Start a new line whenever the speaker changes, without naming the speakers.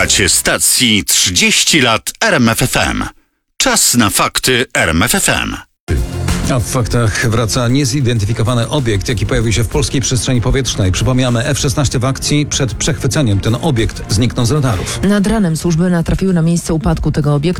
Słuchacie stacji 30 lat RMFFM. Czas na fakty RMFFM.
A w faktach wraca niezidentyfikowany obiekt, jaki pojawił się w polskiej przestrzeni powietrznej. Przypomniamy, F-16 w akcji. Przed przechwyceniem ten obiekt zniknął z radarów.
Nad ranem służby natrafiły na miejsce upadku tego obiektu.